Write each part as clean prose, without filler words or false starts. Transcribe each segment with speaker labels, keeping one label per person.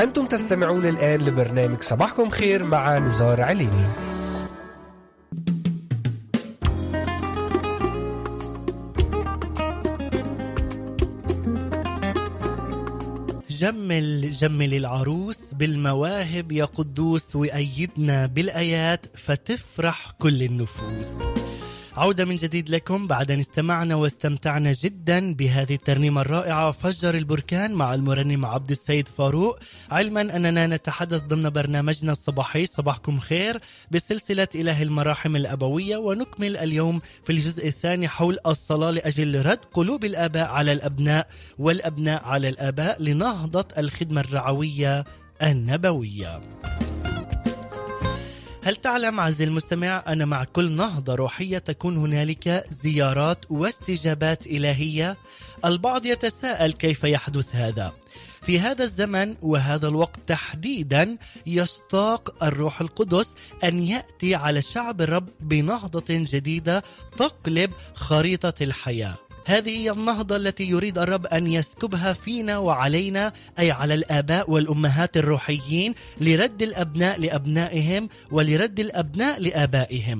Speaker 1: أنتم تستمعون الآن لبرنامج صباحكم خير مع نزار عليني.
Speaker 2: جمل العروس بالمواهب يا قدوس، وأيدنا بالآيات فتفرح كل النفوس. عودة من جديد لكم بعد أن استمعنا واستمتعنا جدا بهذه الترنيمة الرائعة فجر البركان مع المرنم عبد السيد فاروق، علما أننا نتحدث ضمن برنامجنا الصباحي صباحكم خير بسلسلة إله المراحم الأبوية، ونكمل اليوم في الجزء الثاني حول الصلاة لأجل رد قلوب الآباء على الأبناء والأبناء على الآباء لنهضة الخدمة الرعوية النبوية. هل تعلم عزيزي المستمع أن مع كل نهضة روحية تكون هنالك زيارات واستجابات إلهية؟ البعض يتساءل كيف يحدث هذا؟ في هذا الزمن وهذا الوقت تحديدا يشتاق الروح القدس أن يأتي على شعب الرب بنهضة جديدة تقلب خريطة الحياة. هذه هي النهضة التي يريد الرب أن يسكبها فينا وعلينا، أي على الآباء والأمهات الروحيين، لرد الأبناء لأبنائهم ولرد الأبناء لآبائهم.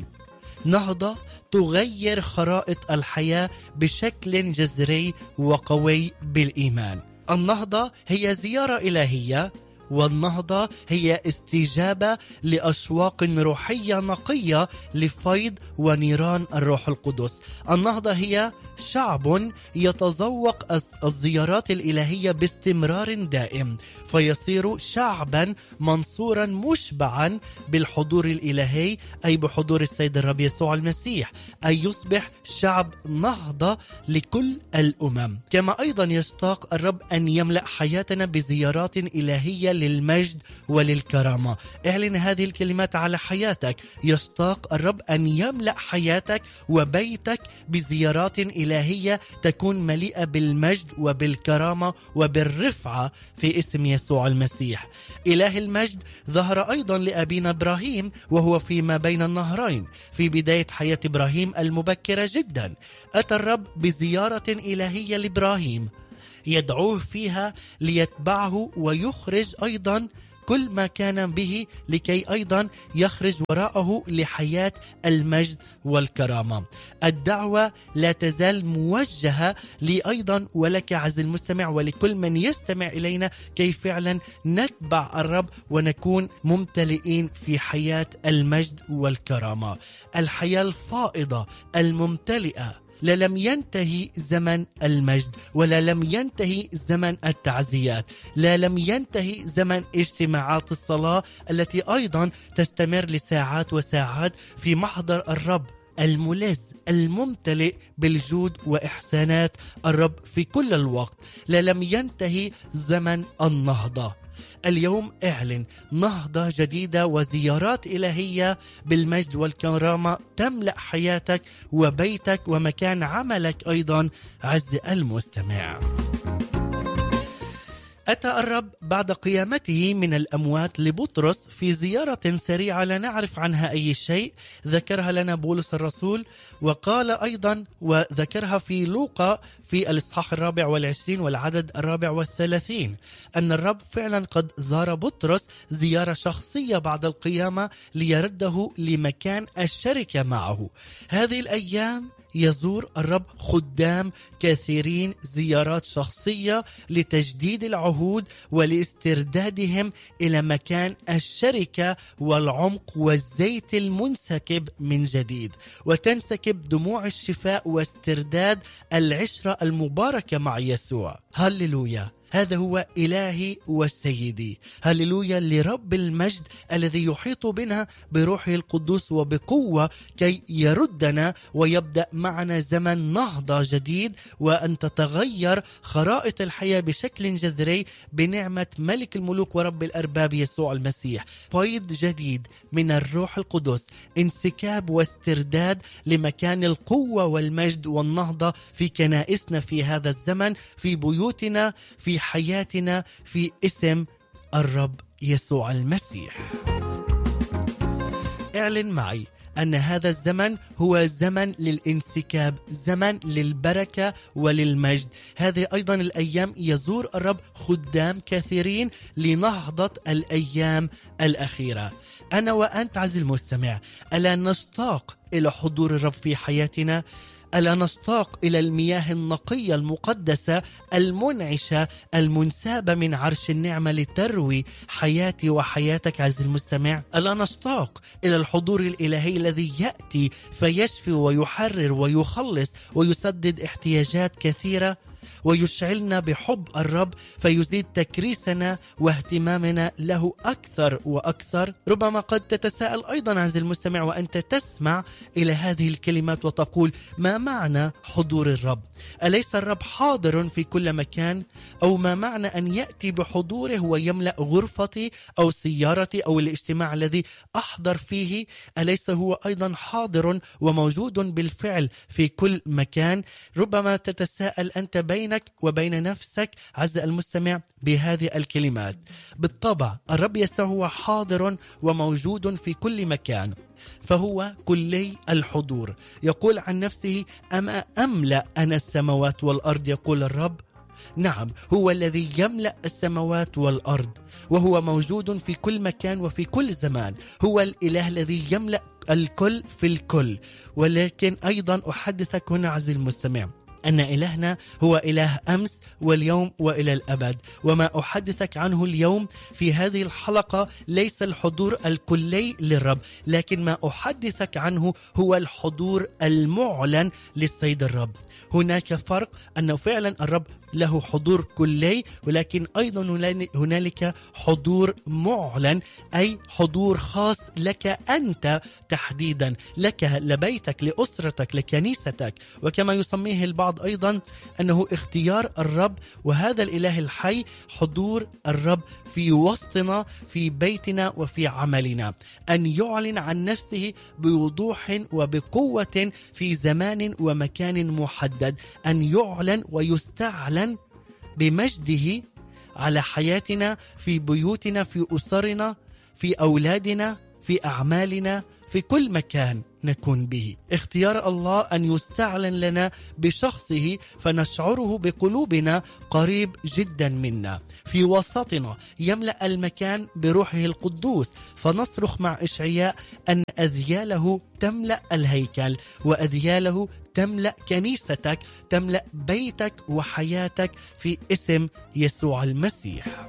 Speaker 2: نهضة تغير خرائط الحياة بشكل جذري وقوي بالإيمان. النهضة هي زيارة إلهية، والنهضة هي استجابة لأشواق روحية نقية لفيض ونيران الروح القدس. النهضة هي شعب يتذوق الزيارات الإلهية باستمرار دائم، فيصير شعبا منصورا مشبعا بالحضور الإلهي، أي بحضور السيد الرب يسوع المسيح، أي يصبح شعب نهضة لكل الأمم. كما أيضا يشتاق الرب أن يملأ حياتنا بزيارات إلهية للمجد وللكرامة. اعلن هذه الكلمات على حياتك. يشتاق الرب أن يملأ حياتك وبيتك بزيارات إلهية تكون مليئة بالمجد وبالكرامة وبالرفعة في اسم يسوع المسيح. إله المجد ظهر أيضا لأبينا إبراهيم وهو فيما بين النهرين في بداية حياة إبراهيم المبكرة جدا. أتى الرب بزيارة إلهية لإبراهيم يدعوه فيها ليتبعه ويخرج أيضا كل ما كان به لكي أيضا يخرج وراءه لحياة المجد والكرامة. الدعوة لا تزال موجهة لي أيضا ولك عز المستمع ولكل من يستمع إلينا، كي فعلا نتبع الرب ونكون ممتلئين في حياة المجد والكرامة، الحياة الفائضة الممتلئة. لا لم ينتهي زمن المجد، ولا لم ينتهي زمن التعزيات، لا لم ينتهي زمن اجتماعات الصلاة التي أيضا تستمر لساعات وساعات في محضر الرب الملذ الممتلئ بالجود وإحسانات الرب في كل الوقت. لا لم ينتهي زمن النهضة. اليوم اعلن نهضة جديدة وزيارات إلهية بالمجد والكرامة تملأ حياتك وبيتك ومكان عملك أيضا عز المستمع. أتى الرب بعد قيامته من الأموات لبطرس في زيارة سريعة لا نعرف عنها أي شيء، ذكرها لنا بولس الرسول، وقال أيضا وذكرها في لوقا في الإصحاح 24 والعدد 34 أن الرب فعلا قد زار بطرس زيارة شخصية بعد القيامة ليرده لمكان الشركة معه. هذه الأيام يزور الرب خدام كثيرين زيارات شخصية لتجديد العهود ولاستردادهم إلى مكان الشركة والعمق والزيت المنسكب من جديد، وتنسكب دموع الشفاء واسترداد العشرة المباركة مع يسوع. هللويا، هذا هو إلهي وسيدي. هللويا لرب المجد الذي يحيط بنا بروحه القدوس وبقوة كي يردنا ويبدأ معنا زمن نهضة جديد، وأن تتغير خرائط الحياة بشكل جذري بنعمة ملك الملوك ورب الأرباب يسوع المسيح. فيض جديد من الروح القدس، انسكاب واسترداد لمكان القوة والمجد والنهضة في كنائسنا في هذا الزمن، في بيوتنا، في حياتنا، في اسم الرب يسوع المسيح. اعلن معي أن هذا الزمن هو زمن للانسكاب، زمن للبركة وللمجد. هذه أيضا الأيام يزور الرب خدام كثيرين لنهضة الأيام الأخيرة. أنا وأنت عزيزي المستمع، ألا نشتاق إلى حضور الرب في حياتنا؟ ألا نشتاق إلى المياه النقية المقدسة المنعشة المنسابة من عرش النعمة لتروي حياتي وحياتك عزيزي المستمع؟ ألا نشتاق إلى الحضور الإلهي الذي يأتي فيشفي ويحرر ويخلص ويسدد احتياجات كثيرة، ويشعلنا بحب الرب فيزيد تكريسنا واهتمامنا له أكثر وأكثر؟ ربما قد تتساءل أيضا عزيزي المستمع وأنت تسمع إلى هذه الكلمات وتقول: ما معنى حضور الرب؟ أليس الرب حاضر في كل مكان؟ أو ما معنى أن يأتي بحضوره ويملأ غرفتي أو سيارتي أو الاجتماع الذي أحضر فيه؟ أليس هو أيضا حاضر وموجود بالفعل في كل مكان؟ ربما تتساءل أنت بينك وبين نفسك عز المستمع بهذه الكلمات. بالطبع الرب يسوع هو حاضر وموجود في كل مكان، فهو كلي الحضور. يقول عن نفسه: أما أملأ أنا السماوات والأرض، يقول الرب. نعم، هو الذي يملأ السماوات والأرض، وهو موجود في كل مكان وفي كل زمان. هو الإله الذي يملأ الكل في الكل. ولكن أيضا أحدثك هنا عزيزي المستمع أن إلهنا هو إله أمس واليوم وإلى الأبد. وما أحدثك عنه اليوم في هذه الحلقة ليس الحضور الكلي للرب، لكن ما أحدثك عنه هو الحضور المعلن للسيد الرب. هناك فرق، أنه فعلا الرب له حضور كلي، ولكن أيضا هنالك حضور معلن، أي حضور خاص لك أنت تحديدا، لك، لبيتك، لأسرتك، لكنيستك. وكما يسميه البعض أيضا أنه اختيار الرب، وهذا الإله الحي حضور الرب في وسطنا، في بيتنا وفي عملنا، أن يعلن عن نفسه بوضوح وبقوة في زمان ومكان محدد، أن يعلن ويستعلن بمجده على حياتنا، في بيوتنا، في أسرنا، في أولادنا، في أعمالنا، في كل مكان نكون به. اختيار الله أن يستعلن لنا بشخصه فنشعره بقلوبنا قريب جدا منا، في وسطنا، يملأ المكان بروحه القدوس، فنصرخ مع إشعياء أن أذياله تملأ الهيكل، وأذياله تملأ كنيستك، تملأ بيتك وحياتك في اسم يسوع المسيح.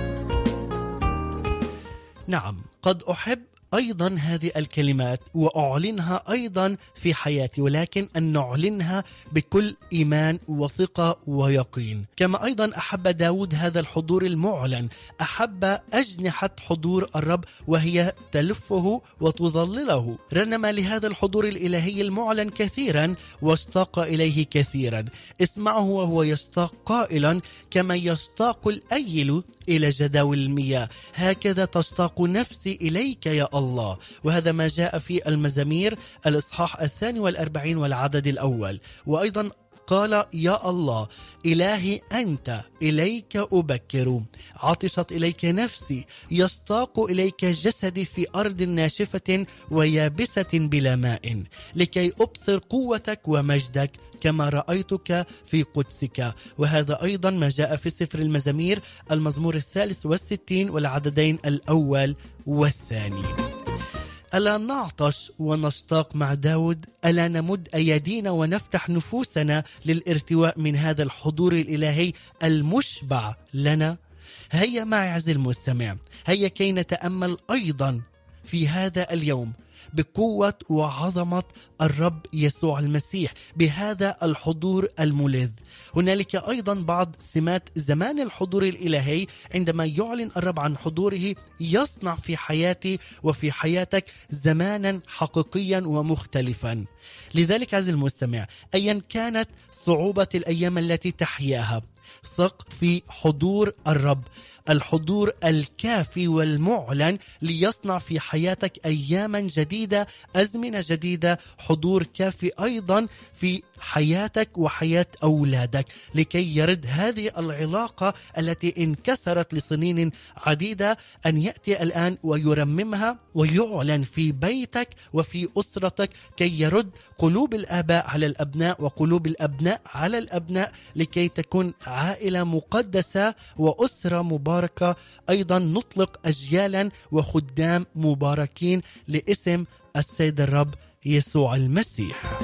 Speaker 2: نعم، قد أحب أيضا هذه الكلمات وأعلنها أيضا في حياتي، ولكن أن نعلنها بكل إيمان وثقة ويقين. كما أيضا أحب داود هذا الحضور المعلن، أحب أجنحة حضور الرب وهي تلفه وتظلله. رنم لهذا الحضور الإلهي المعلن كثيرا واشتاق إليه كثيرا. اسمعه وهو يشتاق قائلا: كما يشتاق الأيل إلى جداول المياه، هكذا تشتاق نفسي إليك يا الله. وهذا ما جاء في المزامير الإصحاح 42 والعدد الأول. وأيضا قال: يا الله إلهي أنت، إليك أبكر، عطشت إليك نفسي، يشتاق إليك جسدي في أرض ناشفة ويابسة بلا ماء، لكي أبصر قوتك ومجدك كما رأيتك في قدسك. وهذا أيضا ما جاء في سفر المزامير المزمور 63 والعددين الأول والثاني. ألا نعطش ونشتاق مع داود؟ ألا نمد أيدينا ونفتح نفوسنا للارتواء من هذا الحضور الإلهي المشبع لنا؟ هيا معي عزيزي المستمع، هيا كي نتأمل أيضا في هذا اليوم بقوة وعظمة الرب يسوع المسيح، بهذا الحضور الملذ. هنالك أيضا بعض سمات زمان الحضور الإلهي، عندما يعلن الرب عن حضوره يصنع في حياتي وفي حياتك زمانا حقيقيا ومختلفا. لذلك عزيزي المستمع، أيا كانت صعوبة الأيام التي تحياها، ثق في حضور الرب، الحضور الكافي والمعلن ليصنع في حياتك أياما جديدة، أزمنة جديدة. حضور كافي أيضا في حياتك وحياة أولادك لكي يرد هذه العلاقة التي انكسرت لسنين عديدة، أن يأتي الآن ويرممها ويعلن في بيتك وفي أسرتك كي يرد قلوب الآباء على الأبناء وقلوب الأبناء على الأبناء، لكي تكون عائلة مقدسة وأسرة مباركة. أيضا نطلق أجيالا وخدام مباركين لاسم السيد الرب يسوع المسيح.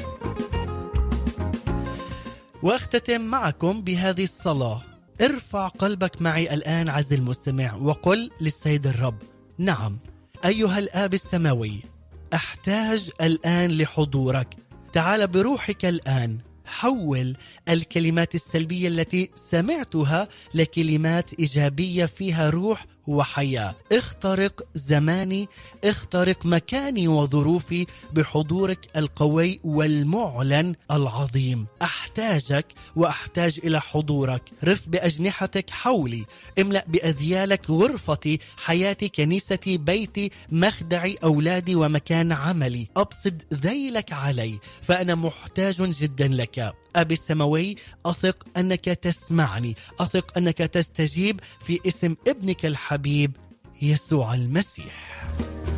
Speaker 2: واختتم معكم بهذه الصلاة. ارفع قلبك معي الآن عز المستمع وقل للسيد الرب: نعم أيها الآب السماوي، أحتاج الآن لحضورك. تعال بروحك الآن، حول الكلمات السلبية التي سمعتها لكلمات إيجابية فيها روح وحياة. اخترق زماني، اخترق مكاني وظروفي بحضورك القوي والمعلن العظيم. أحتاجك وأحتاج إلى حضورك. رف بأجنحتك حولي، املأ بأذيالك غرفتي، حياتي، كنيستي، بيتي، مخدعي، أولادي ومكان عملي. أبسط ذيلك علي فأنا محتاج جدا لك. أبي السماوي، أثق أنك تسمعني، أثق أنك تستجيب في اسم ابنك الحبيب يسوع المسيح.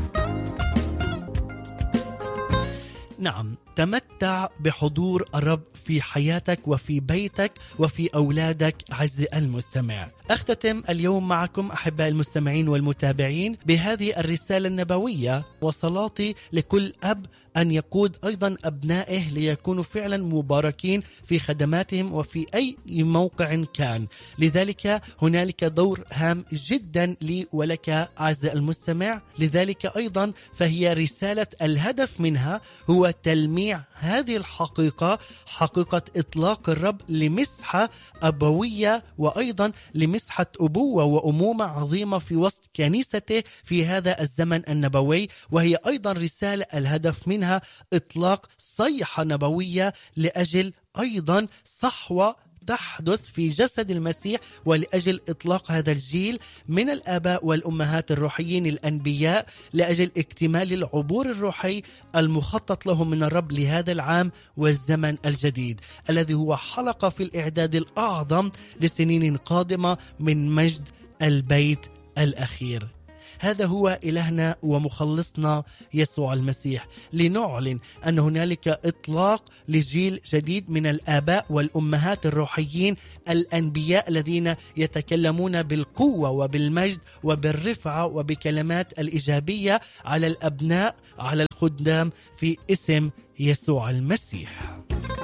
Speaker 2: نعم، تمتع بحضور الرب في حياتك وفي بيتك وفي أولادك عز المستمع. أختتم اليوم معكم أحباء المستمعين والمتابعين بهذه الرسالة النبوية، وصلاتي لكل أب أن يقود أيضا أبنائه ليكونوا فعلا مباركين في خدماتهم وفي أي موقع كان. لذلك هنالك دور هام جدا لي ولك عز المستمع. لذلك أيضا فهي رسالة الهدف منها هو تلميع هذه الحقيقة، حقيقة إطلاق الرب لمسحة أبوية وأيضا لمسحة أبوة وأمومة عظيمة في وسط كنيسته في هذا الزمن النبوي. وهي أيضا رسالة الهدف منها إطلاق صيحة نبوية لأجل أيضا صحوة تحدث في جسد المسيح، ولأجل إطلاق هذا الجيل من الآباء والأمهات الروحيين الأنبياء لأجل اكتمال العبور الروحي المخطط لهم من الرب لهذا العام والزمن الجديد، الذي هو حلقة في الإعداد الأعظم لسنين قادمة من مجد البيت الأخير. هذا هو إلهنا ومخلصنا يسوع المسيح، لنعلن أن هنالك إطلاق لجيل جديد من الآباء والأمهات الروحيين الأنبياء الذين يتكلمون بالقوة وبالمجد وبالرفعة وبكلمات الإيجابية على الأبناء، على الخدام في اسم يسوع المسيح.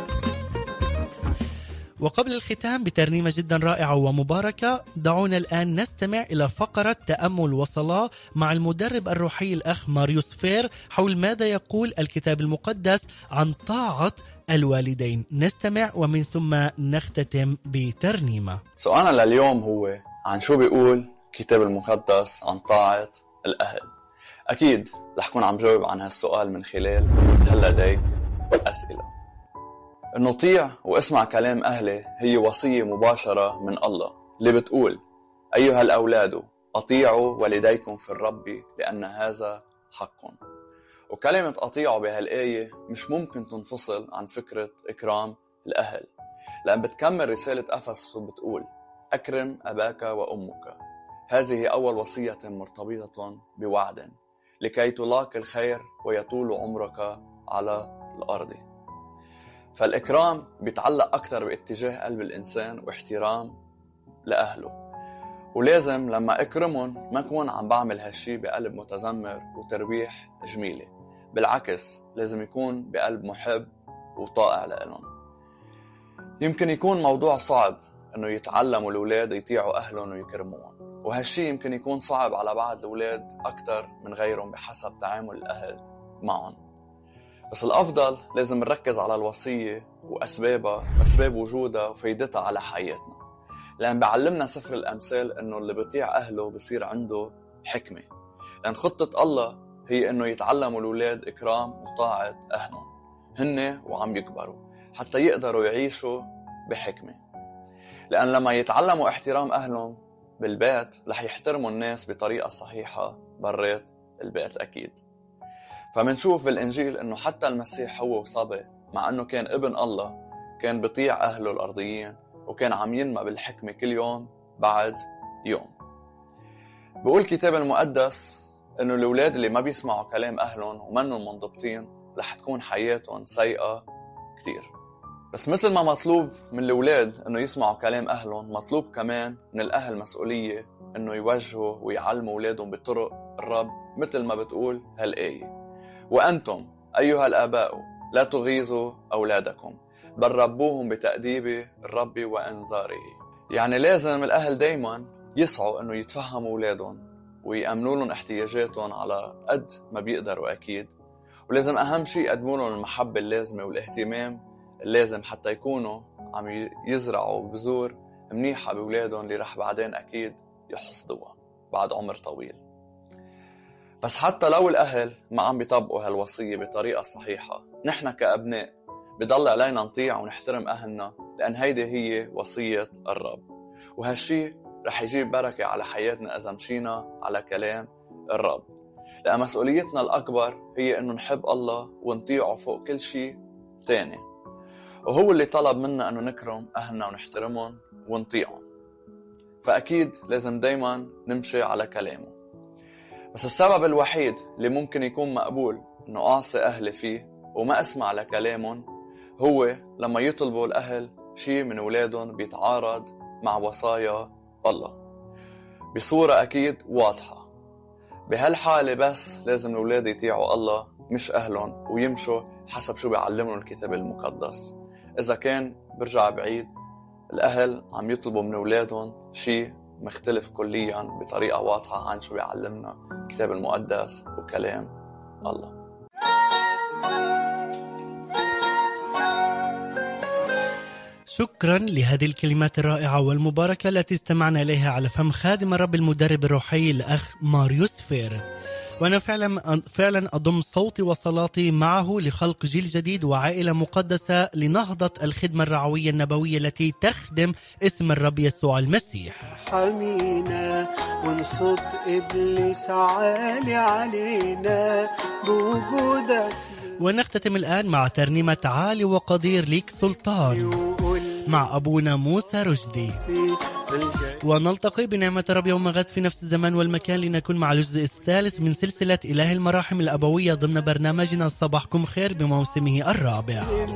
Speaker 2: وقبل الختام بترنيمة جدا رائعة ومباركة، دعونا الآن نستمع إلى فقرة تأمل وصلاة مع المدرب الروحي الأخ ماريوس فير حول ماذا يقول الكتاب المقدس عن طاعة الوالدين. نستمع ومن ثم نختتم بترنيمة.
Speaker 3: سؤالنا لليوم هو عن شو بيقول الكتاب المقدس عن طاعة الأهل. أكيد رح كون عم جاوب عن هالسؤال من خلال هل لديك أسئلة. إنه طيع واسمع كلام أهلي هي وصية مباشرة من الله اللي بتقول: أيها الأولاد أطيعوا والديكم في الرب لأن هذا حق. وكلمة أطيعوا بهالآية مش ممكن تنفصل عن فكرة إكرام الأهل، لأن بتكمل رسالة أفسس وبتقول: أكرم أباك وأمك. هذه أول وصية مرتبطة بوعد لكي تلاقي الخير ويطول عمرك على الأرض. فالإكرام بيتعلق أكتر باتجاه قلب الإنسان واحترام لأهله، ولازم لما أكرمهم ما أكون عم بعمل هالشي بقلب متذمر وترويح جميلة، بالعكس لازم يكون بقلب محب وطائع لهم. يمكن يكون موضوع صعب أنه يتعلموا الأولاد يطيعوا أهلهم ويكرموهم، وهالشي يمكن يكون صعب على بعض الأولاد أكتر من غيرهم بحسب تعامل الأهل معهم. بس الأفضل لازم نركز على الوصية وأسبابها، أسباب وجودها وفايدتها على حياتنا، لأن بعلمنا سفر الأمثال أنه اللي بيطيع أهله بصير عنده حكمة. لأن خطة الله هي أنه يتعلموا الأولاد إكرام وطاعة أهلهم هن وعم يكبروا حتى يقدروا يعيشوا بحكمة. لأن لما يتعلموا احترام أهلهم بالبيت رح يحترموا الناس بطريقة صحيحة برات البيت أكيد. فمنشوف بالإنجيل أنه حتى المسيح هو وصبي مع أنه كان ابن الله كان بيطيع أهله الأرضيين وكان عم ينمى بالحكمة كل يوم بعد يوم. بقول الكتاب المقدس أنه الأولاد اللي ما بيسمعوا كلام أهلهم ومنهم منضبطين رح تكون حياتهم سيئة كتير. بس مثل ما مطلوب من الأولاد أنه يسمعوا كلام أهلهم، مطلوب كمان من الأهل مسؤولية أنه يوجهوا ويعلموا أولادهم بطرق الرب، مثل ما بتقول هالآية: وأنتم أيها الآباء لا تغيظوا أولادكم بل ربوهم بتأديب الرب وإنذاره. يعني لازم الأهل دايما يسعوا أنه يتفهموا أولادهم ويأمنوا لهم احتياجاتهم على قد ما بيقدروا أكيد، ولازم أهم شيء يقدموا لهم المحبة اللازمة والاهتمام اللازم حتى يكونوا عم يزرعوا بذور منيحة بأولادهم اللي رح بعدين أكيد يحصدوها بعد عمر طويل. بس حتى لو الأهل ما عم بيطبقوا هالوصية بطريقة صحيحة، نحن كأبناء بضل علينا نطيع ونحترم أهلنا، لأن هيدي هي وصية الرب، وهالشي رح يجيب بركة على حياتنا إذا مشينا على كلام الرب. لأن مسؤوليتنا الأكبر هي أنه نحب الله ونطيعه فوق كل شيء تاني، وهو اللي طلب منا أنه نكرم أهلنا ونحترمهم ونطيعهم، فأكيد لازم دايما نمشي على كلامه. بس السبب الوحيد اللي ممكن يكون مقبول أنه أعصي أهلي فيه وما أسمع لكلامهم هو لما يطلبوا الأهل شيء من أولادهم بيتعارض مع وصايا الله بصورة أكيد واضحة. بهالحالة بس لازم الأولاد يطيعوا الله مش أهلهم ويمشوا حسب شو بيعلمهم الكتاب المقدس. إذا كان برجع بعيد الأهل عم يطلبوا من أولادهم شيء مختلف كليا بطريقة واضحة عن شو بيعلمنا الكتاب المقدس وكلام الله.
Speaker 2: شكرا لهذه الكلمات الرائعة والمباركة التي استمعنا إليها على فم خادم الرب المدرب الروحي الأخ ماريوس فير. وأنا فعلا أضم صوتي وصلاتي معه لخلق جيل جديد وعائلة مقدسة لنهضة الخدمة الرعوية النبوية التي تخدم اسم الرب يسوع المسيح.
Speaker 4: حمينا ونصد إبليس عالي علينا بوجودك.
Speaker 2: ونختتم الآن مع ترنيمة عالي وقدير ليك سلطان مع أبونا موسى رشدي، ونلتقي بنعمة رب يوم غد في نفس الزمان والمكان لنكون مع الجزء الثالث من سلسلة إله المراحم الأبوية ضمن برنامجنا صباحكم خير بموسمه الرابع.